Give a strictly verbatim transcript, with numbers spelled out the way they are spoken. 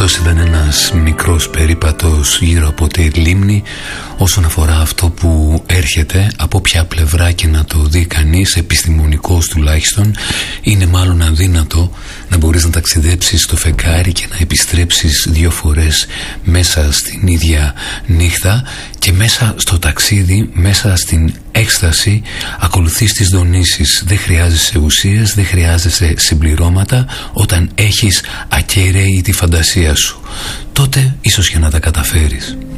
αυτός ήταν ένας μικρός περίπατος γύρω από τη λίμνη όσον αφορά αυτό που έρχεται, από ποια πλευρά και να το δει κανείς, επιστημονικός τουλάχιστον. Είναι μάλλον αδύνατο να μπορείς να ταξιδέψεις στο φεγγάρι και να επιστρέψεις δύο φορές μέσα στην ίδια νύχτα, και μέσα στο ταξίδι, μέσα στην έκσταση, ακολουθείς τις δονήσεις. Δεν χρειάζεσαι ουσίες, δεν χρειάζεσαι συμπληρώματα. Όταν έχεις ακέραιη τη φαντασία σου, τότε ίσως για να τα καταφέρεις.